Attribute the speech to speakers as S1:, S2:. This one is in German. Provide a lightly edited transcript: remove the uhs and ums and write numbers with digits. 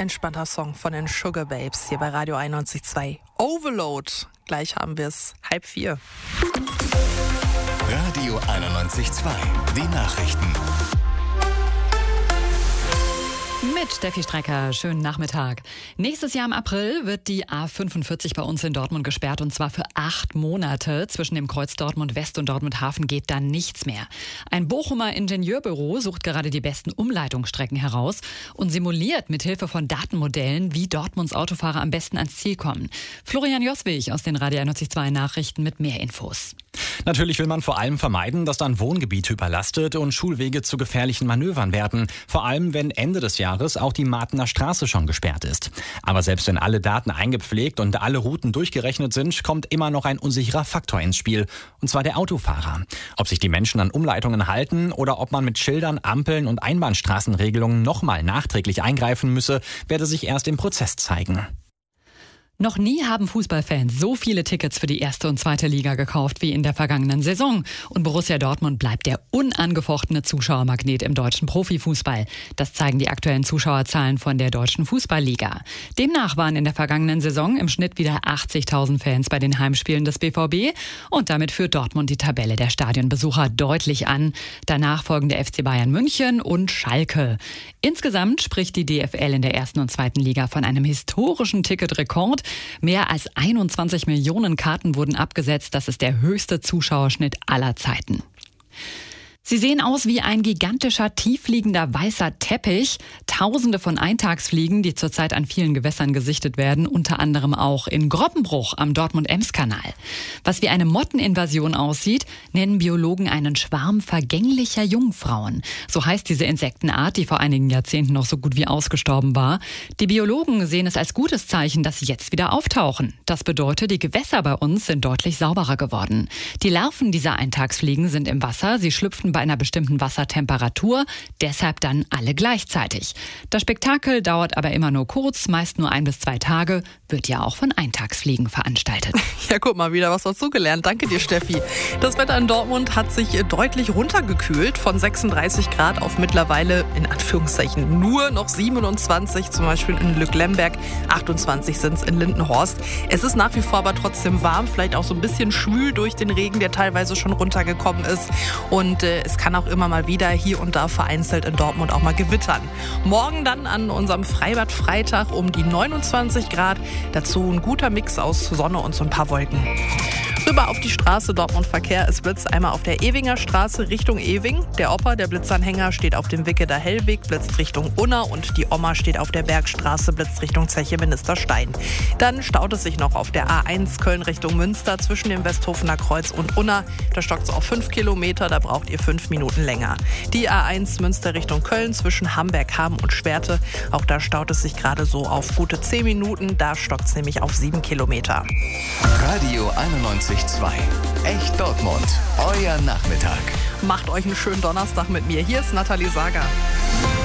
S1: Entspannter Song von den Sugar Babes hier bei Radio 91.2. Overload. Gleich haben wir es 3:30.
S2: Radio 91.2. Die Nachrichten.
S3: Mit Steffi Strecker, schönen Nachmittag. Nächstes Jahr im April wird die A45 bei uns in Dortmund gesperrt und zwar für 8 Monate. Zwischen dem Kreuz Dortmund West und Dortmund Hafen geht dann nichts mehr. Ein Bochumer Ingenieurbüro sucht gerade die besten Umleitungsstrecken heraus und simuliert mit Hilfe von Datenmodellen, wie Dortmunds Autofahrer am besten ans Ziel kommen. Florian Joswig aus den Radio 91.2 Nachrichten mit mehr Infos.
S4: Natürlich will man vor allem vermeiden, dass dann Wohngebiete überlastet und Schulwege zu gefährlichen Manövern werden. Vor allem, wenn Ende des Jahres auch die Martener Straße schon gesperrt ist. Aber selbst wenn alle Daten eingepflegt und alle Routen durchgerechnet sind, kommt immer noch ein unsicherer Faktor ins Spiel. Und zwar der Autofahrer. Ob sich die Menschen an Umleitungen halten oder ob man mit Schildern, Ampeln und Einbahnstraßenregelungen nochmal nachträglich eingreifen müsse, werde sich erst im Prozess zeigen.
S3: Noch nie haben Fußballfans so viele Tickets für die erste und zweite Liga gekauft wie in der vergangenen Saison. Und Borussia Dortmund bleibt der unangefochtene Zuschauermagnet im deutschen Profifußball. Das zeigen die aktuellen Zuschauerzahlen von der Deutschen Fußballliga. Demnach waren in der vergangenen Saison im Schnitt wieder 80.000 Fans bei den Heimspielen des BVB. Und damit führt Dortmund die Tabelle der Stadionbesucher deutlich an. Danach folgen der FC Bayern München und Schalke. Insgesamt spricht die DFL in der ersten und zweiten Liga von einem historischen Ticketrekord. Mehr als 21 Millionen Karten wurden abgesetzt. Das ist der höchste Zuschauerschnitt aller Zeiten. Sie sehen aus wie ein gigantischer, tiefliegender weißer Teppich. Tausende von Eintagsfliegen, die zurzeit an vielen Gewässern gesichtet werden, unter anderem auch in Groppenbruch am Dortmund-Ems-Kanal. Was wie eine Motteninvasion aussieht, nennen Biologen einen Schwarm vergänglicher Jungfrauen. So heißt diese Insektenart, die vor einigen Jahrzehnten noch so gut wie ausgestorben war. Die Biologen sehen es als gutes Zeichen, dass sie jetzt wieder auftauchen. Das bedeutet, die Gewässer bei uns sind deutlich sauberer geworden. Die Larven dieser Eintagsfliegen sind im Wasser, sie schlüpfen bei einer bestimmten Wassertemperatur, deshalb dann alle gleichzeitig. Das Spektakel dauert aber immer nur kurz, meist nur 1 bis 2 Tage, wird ja auch von Eintagsfliegen veranstaltet.
S1: Ja, guck mal, wieder was dazugelernt. Danke dir, Steffi. Das Wetter in Dortmund hat sich deutlich runtergekühlt, von 36 Grad auf mittlerweile, in Anführungszeichen, nur noch 27, zum Beispiel in Lücklemberg, 28 sind es in Lindenhorst. Es ist nach wie vor aber trotzdem warm, vielleicht auch so ein bisschen schwül durch den Regen, der teilweise schon runtergekommen ist. Und es kann auch immer mal wieder hier und da vereinzelt in Dortmund auch mal gewittern. Morgen dann an unserem Freibad Freitag um die 29 Grad. Dazu ein guter Mix aus Sonne und so ein paar Wolken. Rüber auf die Straße Dortmund-Verkehr. Es blitzt einmal auf der Ewinger Straße Richtung Ewing. Der Opa, der Blitzanhänger, steht auf dem Wicketer Hellweg, blitzt Richtung Unna. Und die Oma steht auf der Bergstraße, blitzt Richtung Zeche Ministerstein. Dann staut es sich noch auf der A1 Köln Richtung Münster zwischen dem Westhofener Kreuz und Unna. Da stockt es auf 5 Kilometer, da braucht ihr 5 Minuten länger. Die A1 Münster Richtung Köln zwischen Hamberg, Hamm und Schwerte. Auch da staut es sich gerade so auf gute 10 Minuten. Da stockt es nämlich auf 7 Kilometer.
S2: Radio 91.2. Echt Dortmund. Euer Nachmittag.
S1: Macht euch einen schönen Donnerstag mit mir. Hier ist Nathalie Sager.